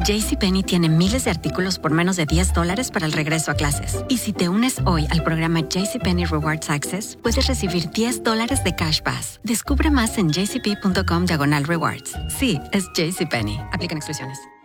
JCPenney tiene miles de artículos por menos de $10 para el regreso a clases. Y si te unes hoy al programa JCPenney Rewards Access, puedes recibir $10 de Cash Pass. Descubre más en jcp.com/rewards. Sí, es JCPenney. Aplican exclusiones.